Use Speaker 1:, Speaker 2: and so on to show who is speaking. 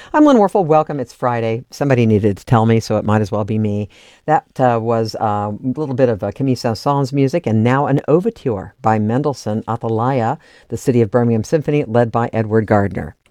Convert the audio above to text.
Speaker 1: I'm Lynn Warfel. Welcome. It's Friday. Somebody needed to tell me, so it might as well be me. That was a little bit of Camille Saint-Saëns music, and now an overture by Mendelssohn, Atalaya, the City of Birmingham Symphony, led by Edward Gardner.